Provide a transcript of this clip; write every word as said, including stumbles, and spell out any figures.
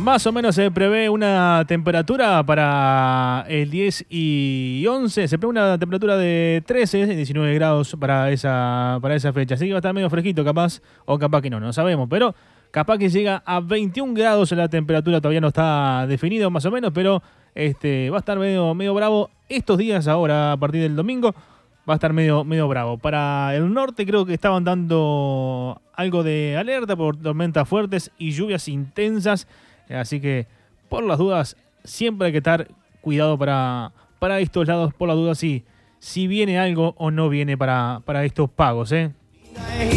Más o menos se prevé una temperatura para el diez y once. Se prevé una temperatura de trece, diecinueve grados para esa, para esa fecha. Así que va a estar medio fresquito capaz, o capaz que no, no sabemos. Pero capaz que llega a veintiún grados la temperatura, todavía no está definido más o menos, pero este, va a estar medio, medio bravo estos días ahora, a partir del domingo. Va a estar medio, medio bravo. Para el norte creo que estaban dando algo de alerta por tormentas fuertes y lluvias intensas. Así que, por las dudas, siempre hay que estar cuidado para, para estos lados, por las dudas si, si viene algo o no viene para, para estos pagos, ¿eh?